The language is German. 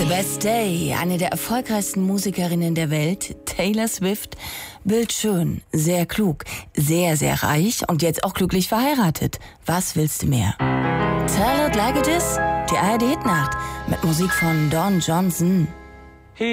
The Best Day, eine der erfolgreichsten Musikerinnen der Welt, Taylor Swift, bildschön, sehr klug, sehr, sehr reich und jetzt auch glücklich verheiratet. Was willst du mehr? Tell It Like It Is, die ARD-Hitnacht mit Musik von Don Johnson.